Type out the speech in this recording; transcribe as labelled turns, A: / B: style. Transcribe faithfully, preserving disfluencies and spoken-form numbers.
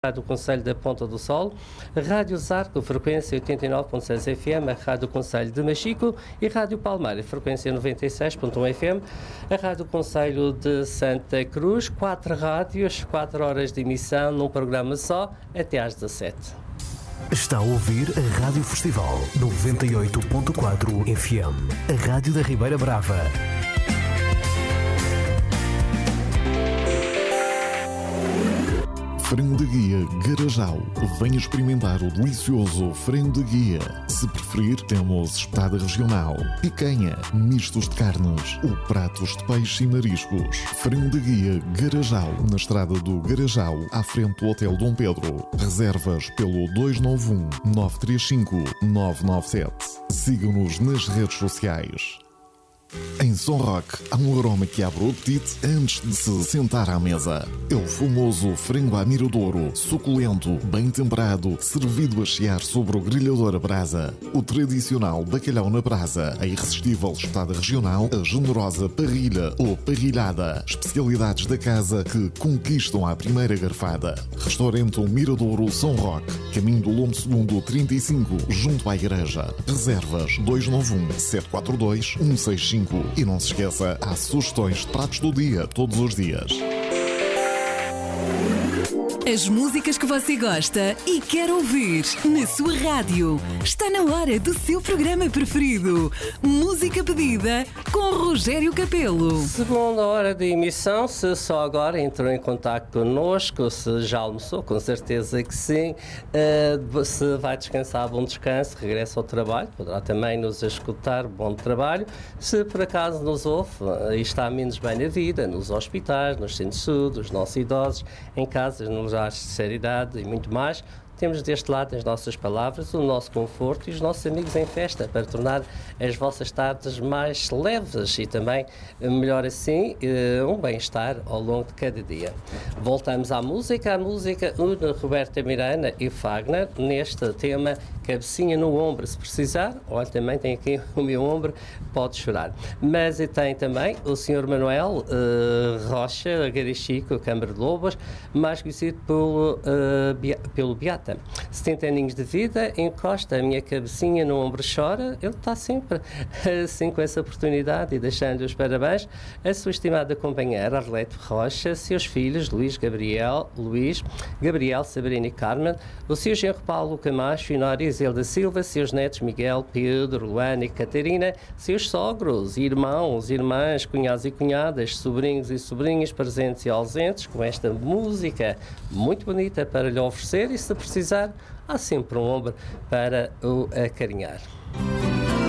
A: do Conselho da Ponta do Sol, a Rádio Zarco, frequência oitenta e nove ponto seis F M, a Rádio Conselho de Machico e Rádio Palmeira, frequência noventa e seis ponto um F M, a Rádio Conselho de Santa Cruz, quatro rádios, quatro horas de emissão num programa só, até às dezassete.
B: Está a ouvir a Rádio Festival noventa e oito ponto quatro F M, a Rádio da Ribeira Brava.
C: Frango de Guia Garajal. Venha experimentar o delicioso frango de guia. Se preferir, temos espetada regional, picanha, mistos de carnes ou pratos de peixe e mariscos. Frango de Guia Garajal, na estrada do Garajal, à frente do Hotel Dom Pedro. Reservas pelo dois nove um, nove três cinco, nove nove sete. Siga-nos nas redes sociais. Em Som Rock há um aroma que abre o apetite antes de se sentar à mesa. É o famoso frango à miradouro, suculento, bem temperado, servido a chiar sobre o grelhador a brasa. O tradicional bacalhau na brasa, a irresistível espetada regional, a generosa parrilha ou parrilhada. Especialidades da casa que conquistam à primeira garfada. Restaurante Miradouro Som Rock, caminho do Lombo Segundo trinta e cinco, junto à igreja. Reservas dois nove um, sete quatro dois, um seis cinco. E não se esqueça, há sugestões de pratos do dia, todos os dias.
D: As músicas que você gosta e quer ouvir na sua rádio. Está na hora do seu programa preferido. Música pedida com Rogério Capelo.
A: Segunda hora de emissão, se só agora entrou em contacto connosco, se já almoçou, com certeza que sim. Uh, se vai descansar, bom descanso, regressa ao trabalho, poderá também nos escutar, bom trabalho. Se por acaso nos ouve uh, e está menos bem na vida, nos hospitais, nos centros de saúde, os nossos idosos, em casas, nos de seriedade e muito mais, temos deste lado as nossas palavras, o nosso conforto e os nossos amigos em festa para tornar as vossas tardes mais leves e também, melhor assim, um bem-estar ao longo de cada dia. Voltamos à música. A música une Roberta Miranda e Fagner neste tema Cabecinha no Ombro. Se precisar, olha, também tem aqui o meu ombro, pode chorar. Mas tem também o senhor Manuel uh, Rocha, Garichico, Câmara de Lobos, mais conhecido pelo, uh, Bia, pelo Beata. setenta aninhos de vida, encosta a minha cabecinha no ombro, chora. Ele está sempre assim com essa oportunidade e deixando os parabéns a sua estimada companheira Arlete Rocha, seus filhos Luís Gabriel, Luís, Gabriel, Sabrina e Carmen, o seu genro Paulo Camacho e Nora Isilda Silva, seus netos Miguel, Pedro, Luana e Catarina, seus sogros, irmãos, irmãs, cunhados e cunhadas, sobrinhos e sobrinhas presentes e ausentes, com esta música muito bonita para lhe oferecer, e se precisar, há sempre um ombro para o acarinhar.